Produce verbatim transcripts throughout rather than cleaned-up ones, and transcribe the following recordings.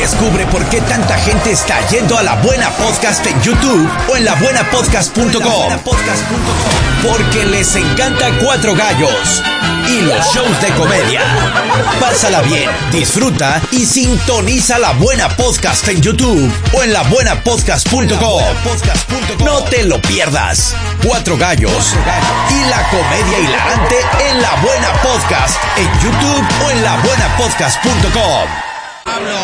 Descubre por qué tanta gente está yendo a La Buena Podcast en YouTube o en la buena podcast punto com. Porque les encanta Cuatro Gallos y los shows de comedia. Pásala bien, disfruta y sintoniza La Buena Podcast en YouTube o en la buena podcast punto com. No te lo pierdas. Cuatro Gallos y la comedia hilarante en La Buena Podcast en YouTube o en la buena podcast punto com. Pablo,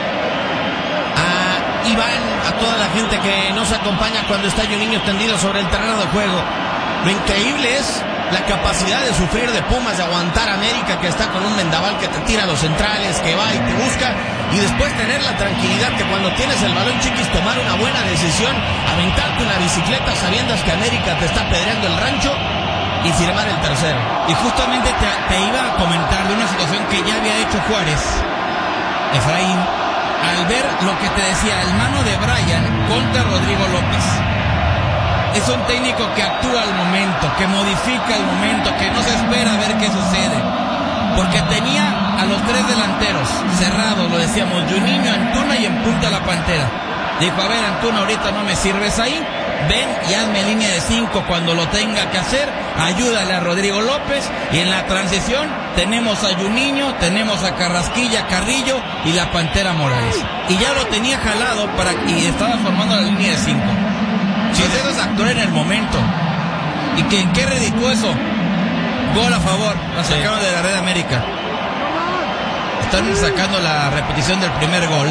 a Iván, a toda la gente que nos acompaña cuando está un niño tendido sobre el terreno de juego. Lo increíble es la capacidad de sufrir de Pumas, de aguantar a América, que está con un vendaval que te tira a los centrales, que va y te busca, y después tener la tranquilidad que cuando tienes el balón, chiquis, tomar una buena decisión, aventarte una bicicleta sabiendo que América te está pedreando el rancho y firmar el tercero. Y justamente te, te iba a comentar de una situación que ya había hecho Juárez, Efraín, al ver lo que te decía, el mano de Brian contra Rodrigo López. Es un técnico que actúa al momento, que modifica al momento, que no se espera a ver qué sucede. Porque tenía a los tres delanteros cerrados, lo decíamos, Juninho, Antuna y en punta la Pantera. Dijo, a ver, Antuna, ahorita no me sirves ahí, ven y hazme línea de cinco cuando lo tenga que hacer, ayúdale a Rodrigo López, y en la transición tenemos a Juninho, tenemos a Carrasquilla, Carrillo y la Pantera Morales. Y ya lo tenía jalado para y estaba formando la línea de cinco. Si eso es actuar en el momento. ¿Y que, qué reditúa eso? Gol a favor. La sacaron sí. de la Red América. Están sacando la repetición del primer gol.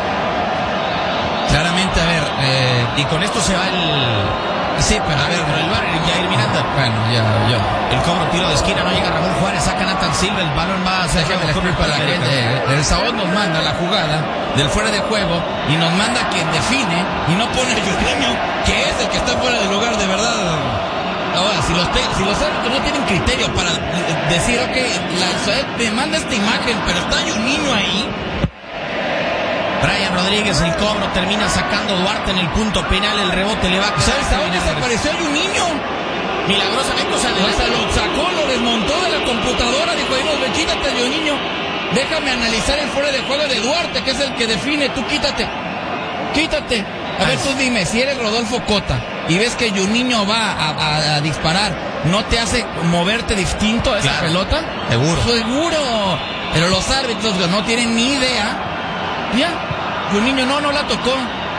Claramente, a ver, eh, y con esto se va el... Sí, pero a ver, pero el bar, Jair Miranda. Bueno, ya, ya. El cobro, tiro de esquina, no llega Ramón Juárez, saca Nathan Silva, el balón va a ser que le para la gente. El Sabot nos manda la jugada del fuera de juego y nos manda quien define y no pone a Juninho, que es el que está fuera del lugar de verdad. Ahora, si los, te, si los árbitros no tienen criterio para decir, ok, la, me manda esta imagen, pero está Juninho ahí. Brian Rodríguez, el cobro, termina sacando Duarte en el punto penal, el rebote le va a... ¿Sabes a dónde desapareció Juninho? Milagrosamente, o sea, o sea, lo sacó, lo desmontó de la computadora, dijo, ahí nos ve, quítate, Juninho, déjame analizar el fuera de juego de Duarte, que es el que define, tú quítate, quítate. A ver, tú dime, si eres Rodolfo Cota y ves que Juninho va a, a, a disparar, ¿no te hace moverte distinto a esa claro. pelota? Seguro. Seguro. Pero los árbitros no tienen ni idea. Ya, Juninho no, no la tocó.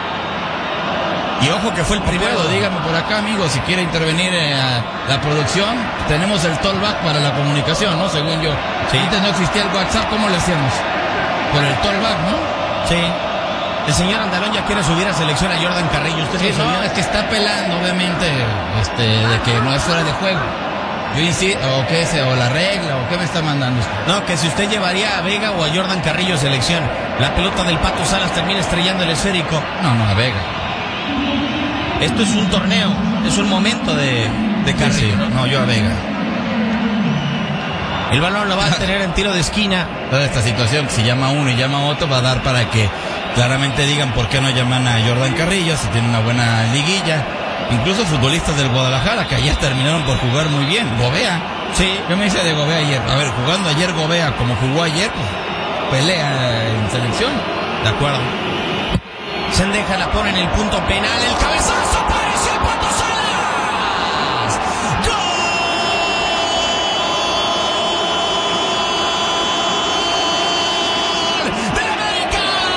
Y ojo que fue el primero. Puedo, dígame por acá, amigo, si quiere intervenir en la producción. Tenemos el tollback para la comunicación, ¿no? Según yo. Sí. Antes no existía el WhatsApp, ¿cómo le hacíamos? Por el tollback, ¿no? Sí. El señor Andalón ya quiere subir a selección a Jordan Carrillo. ¿Usted sí, no, es que está apelando, obviamente, este, de que no es fuera de juego. Yo insisto, o qué es, o la regla, o qué me está mandando usted. No, que si usted llevaría a Vega o a Jordan Carrillo selección, la pelota del Pato Salas termina estrellando el esférico. No, no, a Vega. Esto es un torneo, es un momento de, de Carrillo. Sí, sí. ¿no? no, yo a Vega. El balón lo va a tener en tiro de esquina. Toda esta situación, si llama uno y llama otro, va a dar para que claramente digan por qué no llaman a Jordan Carrillo, si tiene una buena liguilla. Incluso futbolistas del Guadalajara que ayer terminaron por jugar muy bien. Gobea. Sí. ¿Qué me dice de Gobea ayer? A ver, jugando ayer Gobea como jugó ayer, pues pelea en selección. De acuerdo. Sendeja la pone en el punto penal. El cabezazo, apareció el Pato Salas. ¡Gol del América!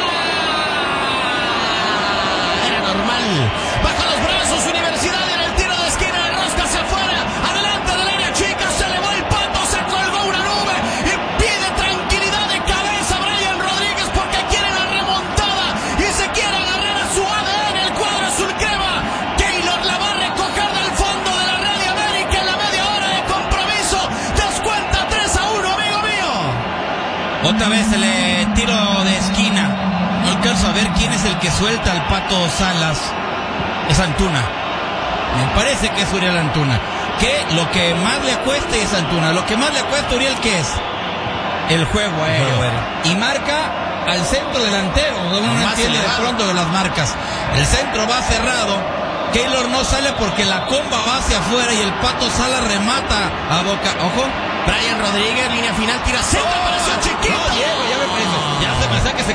Era normal. Baja los brazos, Universidad en el tiro de esquina, de rosca hacia afuera, adelante del área chica, se elevó el Pato, se colgó una nube y pide tranquilidad de cabeza Brian Rodríguez porque quiere la remontada y se quiere agarrar a su A D N, el cuadro azul crema. Keylor la va a recoger del fondo de la red de América en la media hora de compromiso. Descuenta tres a uno, amigo mío. Otra vez el eh, tiro de esquina. No alcanzo a ver quién es el que suelta al Pato Salas. Es Antuna. Me parece que es Uriel Antuna. Que lo que más le cuesta es Antuna. Lo que más le cuesta a Uriel, ¿qué es? El juego aéreo. Y marca al centro delantero. Uno no entiende de pronto de las marcas. El centro va cerrado. Keylor no sale porque la comba va hacia afuera y el Pato Salas remata a boca. Ojo. Brian Rodríguez, línea final, tira centro, apareció chiquito. No, Diego, ya me parece. Ya se pensaba que se